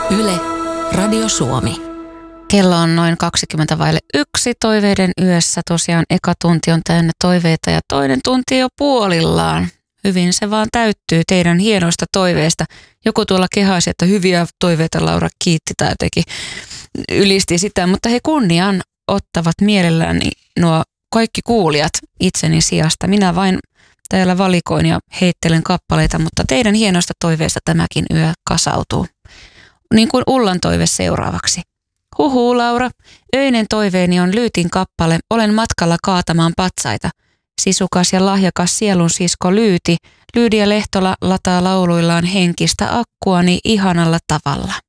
Yle, Radio Suomi. Kello on noin 1:20 toiveiden yössä. Tosiaan eka tunti on täynnä toiveita ja toinen tunti jo puolillaan. Hyvin se vaan täyttyy teidän hienoista toiveista. Joku tuolla kehaisi, että hyviä toiveita Laura kiitti tai jotenkin ylisti sitä, mutta he kunnian ottavat mielellään nuo kaikki kuulijat itseni sijasta. Minä vain täällä valikoin ja heittelen kappaleita, mutta teidän hienoista toiveista tämäkin yö kasautuu. Niin kuin Ullan toive seuraavaksi. Huhuu Laura, öinen toiveeni on Lyytin kappale Olen matkalla kaatamaan patsaita. Sisukas ja lahjakas sielun sisko Lyyti, Lyydia Lehtola lataa lauluillaan henkistä akkuani ihanalla tavalla.